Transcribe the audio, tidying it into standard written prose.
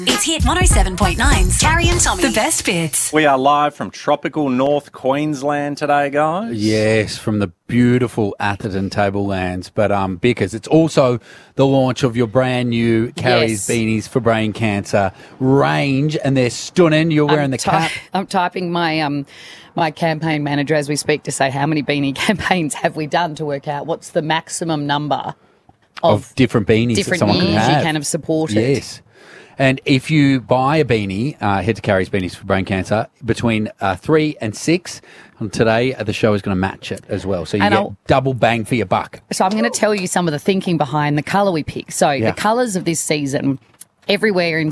It's Hit 107.9's Carrie and Tommy. The best bits. We are live from tropical North Queensland today, guys. Yes, from the beautiful Atherton Tablelands. But because it's also the launch of your brand new Carrie's Beanies for Brain Cancer range, and they're stunning. You're wearing the cap. I'm typing my my campaign manager as we speak to say how many beanie campaigns have we done to work out what's the maximum number of different beanies that someone can have. You can have supported. Yes. And if you buy a beanie, head to Carrie's Beanies for Brain Cancer, between 3 and 6. And today, the show is going to match it as well. So you get double bang for your buck. So I'm going to tell you some of the thinking behind the colour we pick. So the colours of this season, everywhere in